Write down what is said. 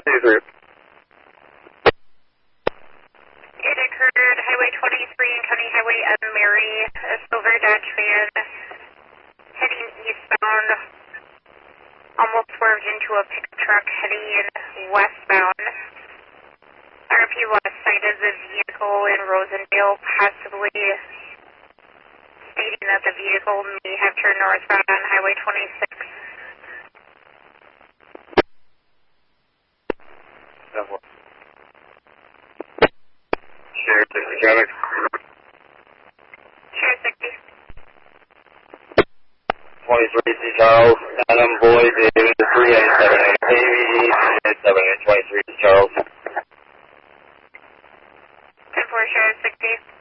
23. It occurred Highway 23 and County Highway Ed Mary, a silver Dodge van heading eastbound, almost swerved into a pickup truck heading westbound. RP West cited the vehicle in Rosendale, possibly stating that the vehicle may have turned northbound on Highway 26. Sheriff 60 traffic. Sheriff 60. 23 C. Charles, Adam Boyd, David 3878, AVD 7823 Charles. 10-4, Sheriff 60.